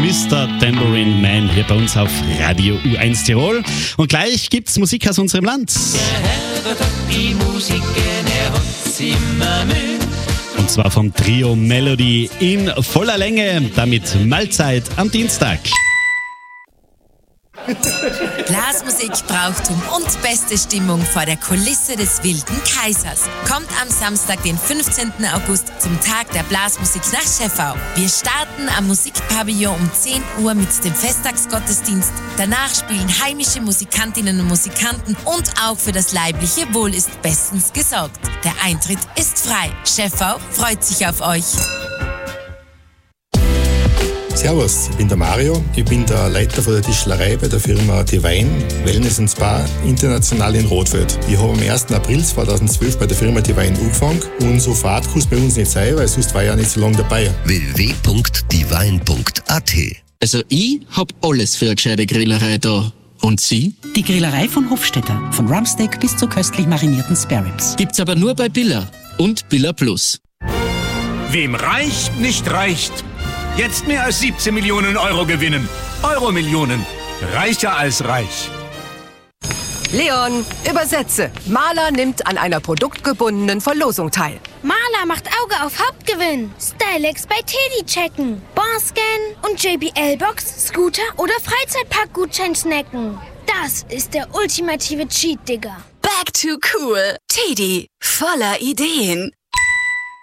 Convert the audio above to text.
Mr. Tambourine Man hier bei uns auf Radio U1 Tirol. Und gleich gibt's Musik aus unserem Land. Und zwar vom Trio Melody in voller Länge, damit Mahlzeit am Dienstag. Blasmusik, Brauchtum und beste Stimmung vor der Kulisse des Wilden Kaisers. Kommt am Samstag, den 15. August, zum Tag der Blasmusik nach Scheffau. Wir starten am Musikpavillon um 10 Uhr mit dem Festtagsgottesdienst. Danach spielen heimische Musikantinnen und Musikanten und auch für das leibliche Wohl ist bestens gesorgt. Der Eintritt ist frei. Scheffau freut sich auf euch. Servus, ich bin der Mario. Ich bin der Leiter von der Tischlerei bei der Firma Divine Wellness & Spa International in Rotfeld. Ich habe am 1. April 2012 bei der Firma Divine angefangen und so fad kann es bei uns nicht sein, weil sonst war ich ja nicht so lange dabei. www.divine.at. Also ich hab alles für eine gescheite Grillerei da. Und Sie? Die Grillerei von Hofstetter. Von Rumpsteak bis zu köstlich marinierten Spareribs. Gibt's aber nur bei Billa und Billa Plus. Wem reicht, nicht reicht. Jetzt mehr als 17 Millionen Euro gewinnen. Euro-Millionen. Reicher als reich. Leon, übersetze. Maler nimmt an einer produktgebundenen Verlosung teil. Maler macht Auge auf Hauptgewinn. Stylex bei Teddy checken. Barscan und JBL-Box, Scooter oder Freizeitpark-Gutschein snacken. Das ist der ultimative Cheat, Digga. Back to cool. Teddy. Voller Ideen.